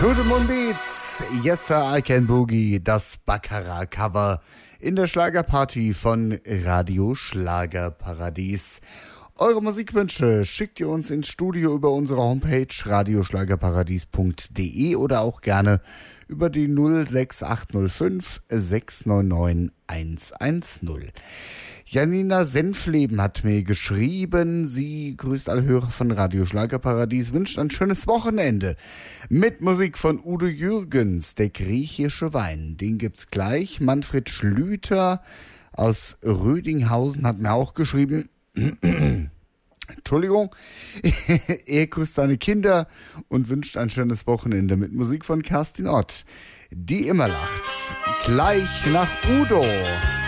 Gute Moonbeats, Yes Sir, I Can Boogie, das Baccarat-Cover in der Schlagerparty von Radio Schlagerparadies. Eure Musikwünsche schickt ihr uns ins Studio über unsere Homepage radioschlagerparadies.de oder auch gerne über die 06805 699 110. Janina Senfleben hat mir geschrieben, sie grüßt alle Hörer von Radio Schlagerparadies, wünscht ein schönes Wochenende mit Musik von Udo Jürgens, der griechische Wein. Den gibt's gleich. Manfred Schlüter aus Rödinghausen hat mir auch geschrieben, Entschuldigung, er grüßt seine Kinder und wünscht ein schönes Wochenende mit Musik von Kerstin Ott, die immer lacht. Gleich nach Udo.